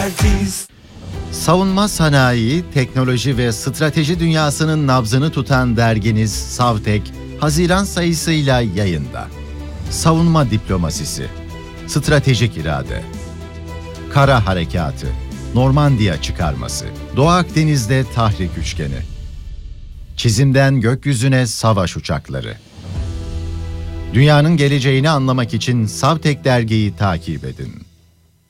Savunma sanayi, teknoloji ve strateji dünyasının nabzını tutan derginiz Savtek, Haziran sayısıyla yayında. Savunma diplomasisi, stratejik irade, kara harekatı, Normandiya çıkarması, Doğu Akdeniz'de tahrik üçgeni, çizimden gökyüzüne savaş uçakları. Dünyanın geleceğini anlamak için Savtek dergiyi takip edin.